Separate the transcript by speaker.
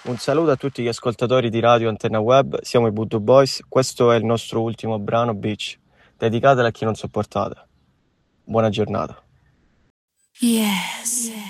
Speaker 1: Un saluto a tutti gli ascoltatori di Radio Antenna Web, siamo i Voodoo Boys, questo è il nostro ultimo brano Beach, dedicatelo a chi non sopportate. Buona giornata.
Speaker 2: Yes.